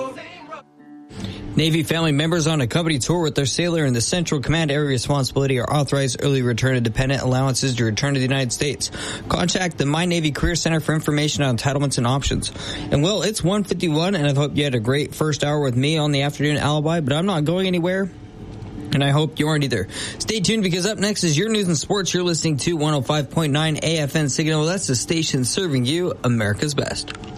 Navy family members on a company tour with their sailor in the Central Command Area Responsibility are authorized early return of dependent allowances to return to the United States. Contact the My Navy Career Center for information on entitlements and options. And well, it's 1:51, and I hope you had a great first hour with me on the Afternoon Alibi, but I'm not going anywhere. And I hope you aren't either. Stay tuned, because up next is your news and sports. You're listening to 105.9 AFN Signal. That's the station serving you America's best.